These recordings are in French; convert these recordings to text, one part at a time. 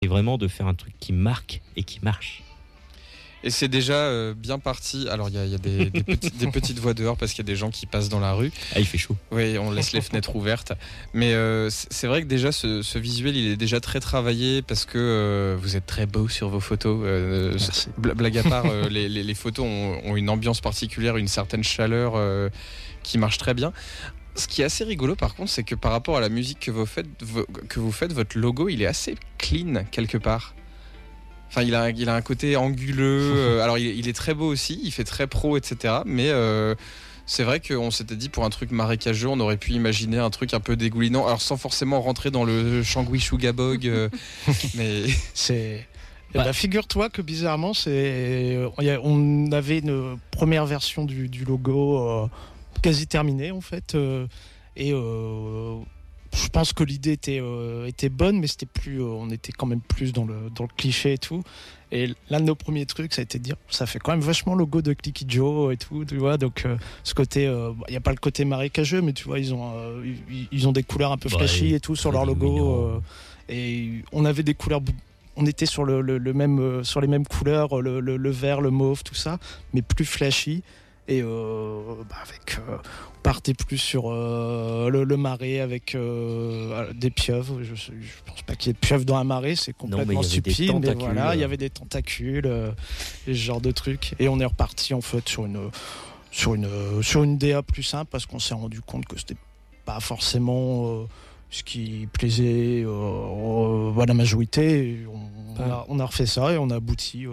et vraiment de faire un truc qui marque et qui marche. Et c'est déjà bien parti. Alors il y a des petites voix dehors parce qu'il y a des gens qui passent dans la rue. Ah, il fait chaud. Oui, on laisse les fenêtres ouvertes. Mais c'est vrai que déjà ce visuel, il est déjà très travaillé parce que vous êtes très beau sur vos photos. Blague à part, les photos ont une ambiance particulière, une certaine chaleur qui marche très bien. Ce qui est assez rigolo par contre, c'est que par rapport à la musique que vous faites, votre logo, il est assez clean quelque part. Enfin, il a un côté anguleux. Alors, il est très beau aussi. Il fait très pro, etc. Mais c'est vrai qu'on s'était dit pour un truc marécageux, on aurait pu imaginer un truc un peu dégoulinant. Alors, sans forcément rentrer dans le Shangui Shugabog. Mais c'est. Figure-toi que bizarrement, on avait une première version du logo quasi terminée en fait, et je pense que l'idée était bonne, mais c'était plus, on était quand même plus dans le cliché et tout. Et l'un de nos premiers trucs, ça a été de dire, ça fait quand même vachement logo de Clicky Joe et tout, tu vois. Donc ce côté, il y a pas le côté marécageux, mais tu vois, ils ont des couleurs un peu flashy et tout sur leur logo. Et on avait des couleurs. On était sur le même, sur les mêmes couleurs, le vert, le mauve, tout ça, mais plus flashy. Et on partait plus sur le marais avec des pieuvres. Je pense pas qu'il y ait de pieuvres dans un marais, c'est complètement stupide. Mais voilà, il y avait des tentacules, et ce genre de trucs. Et on est reparti en fait sur une DA plus simple parce qu'on s'est rendu compte que c'était pas forcément ce qui plaisait à la majorité. On a refait ça et on a abouti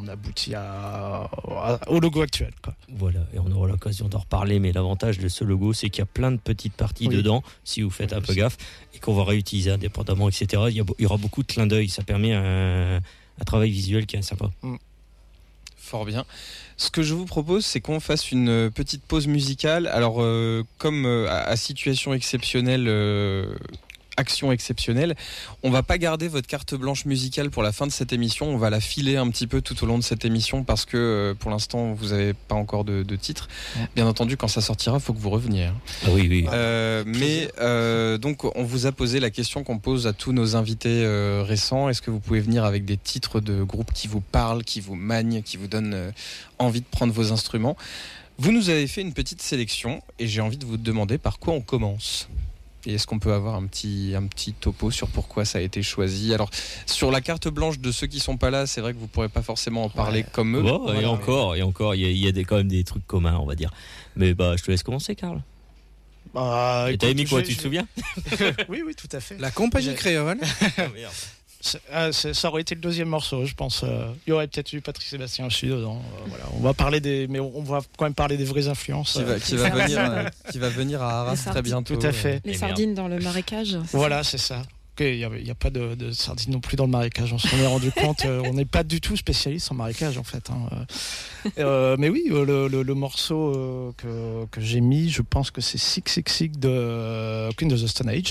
au logo actuel, quoi. Voilà, et on aura l'occasion d'en reparler, mais l'avantage de ce logo, c'est qu'il y a plein de petites parties dedans, si vous faites un peu gaffe, et qu'on va réutiliser indépendamment, etc. Il y aura beaucoup de clins d'œil, ça permet un travail visuel qui est sympa. Fort bien. Ce que je vous propose, c'est qu'on fasse une petite pause musicale. Alors, comme à situation exceptionnelle, action exceptionnelle, on va pas garder votre carte blanche musicale pour la fin de cette émission. On va la filer un petit peu tout au long de cette émission parce que pour l'instant, vous n'avez pas encore de titre. Bien entendu, quand ça sortira, il faut que vous reveniez. Ah oui. Donc, on vous a posé la question qu'on pose à tous nos invités récents. Est-ce que vous pouvez venir avec des titres de groupes qui vous parlent, qui vous magnent, qui vous donnent envie de prendre vos instruments? Vous nous avez fait une petite sélection et j'ai envie de vous demander par quoi on commence. Et est-ce qu'on peut avoir un petit topo sur pourquoi ça a été choisi? Alors, sur la carte blanche de ceux qui sont pas là, c'est vrai que vous pourrez pas forcément en parler comme eux. Bon, et encore, il y a quand même des trucs communs, on va dire. Mais je te laisse commencer, Karl. Et t'avais mis quoi, tu te souviens? Oui, tout à fait. La compagnie créole. Ça aurait été le deuxième morceau, je pense. Il y aurait peut-être eu Patrick Sébastien aussi dedans. Voilà. On va parler mais on va quand même parler des vraies influences. Qui va venir à Arras très bientôt. Tout à fait. Les sardines dans le marécage. Voilà, c'est ça. Il n'y a pas de sardines non plus dans le marécage. On s'en est rendu compte. On n'est pas du tout spécialiste en marécage en fait. Mais oui, le morceau que j'ai mis, je pense que c'est 666 de Queen of the Stone Age,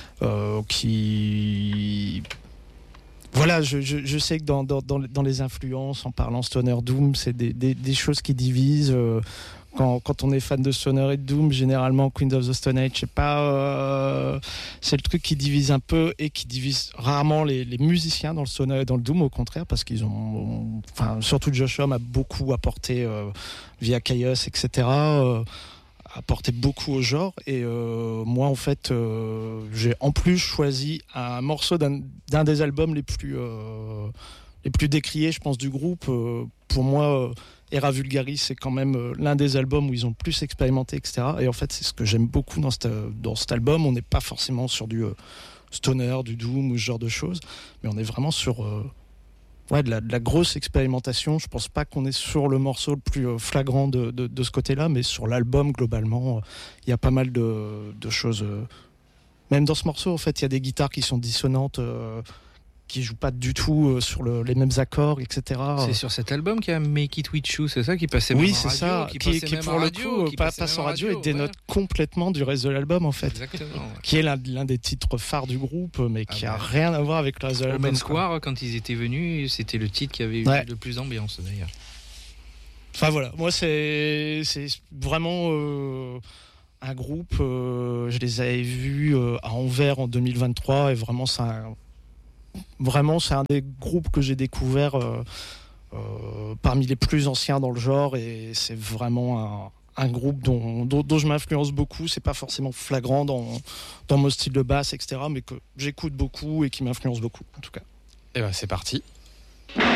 qui... Voilà, je sais que dans les influences, en parlant Stoner Doom, c'est des choses qui divisent. Quand on est fan de Stoner et de Doom, généralement Queens of the Stone Age, c'est le truc qui divise un peu et qui divise rarement les musiciens dans le Stoner et dans le Doom, au contraire, parce qu'ils ont, surtout Josh Homme a beaucoup apporté via Chaos, etc. Apporté beaucoup au genre, et moi en fait j'ai en plus choisi un morceau d'un des albums les plus décriés, je pense, du groupe. Pour moi, Era Vulgaris, c'est quand même l'un des albums où ils ont le plus expérimenté, etc. Et en fait, c'est ce que j'aime beaucoup dans cet album. On n'est pas forcément sur du stoner, du doom ou ce genre de choses, mais on est vraiment sur de la grosse expérimentation. Je pense pas qu'on est sur le morceau le plus flagrant de ce côté-là, mais sur l'album, globalement, il y a pas mal de choses. Même dans ce morceau, en fait, il y a des guitares qui sont dissonantes, qui jouent pas du tout sur les mêmes accords, etc. C'est sur cet album qu'il y a Make It With You, c'est ça, qui passait même en radio? Oui, c'est ça, qui pour le coup passe en radio et dénote complètement du reste de l'album, en fait. Exactement. Qui est l'un des titres phares du groupe, mais qui a rien à voir avec le reste de l'album. Open Square, quand ils étaient venus, c'était le titre qui avait eu le plus d'ambiance, d'ailleurs. Enfin voilà, moi c'est vraiment un groupe, je les avais vus à Anvers en 2023, et vraiment vraiment, c'est un des groupes que j'ai découvert parmi les plus anciens dans le genre, et c'est vraiment un groupe dont je m'influence beaucoup. C'est pas forcément flagrant dans mon style de basse, etc., mais que j'écoute beaucoup et qui m'influence beaucoup, en tout cas. Et ben c'est parti.